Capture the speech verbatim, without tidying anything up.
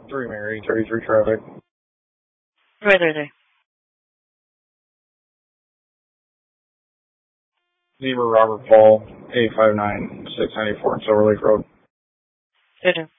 three Mary, thirty-three traffic. Right, right, right. Zebra Robert Paul, eight five nine six ninety-four Silver Lake Road. Right, right.